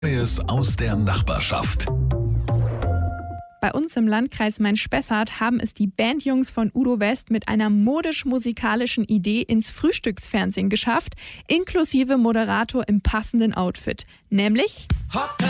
Neues aus der Nachbarschaft. Bei uns im Landkreis Main-Spessart haben es die Bandjungs von Udo West mit einer modisch-musikalischen Idee ins Frühstücksfernsehen geschafft, inklusive Moderator im passenden Outfit, nämlich Hoppe